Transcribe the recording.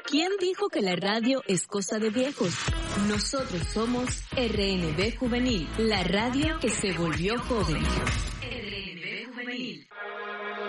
¿Quién dijo que la radio es cosa de viejos? Nosotros somos RNB Juvenil, la radio que se volvió joven. RNB Juvenil.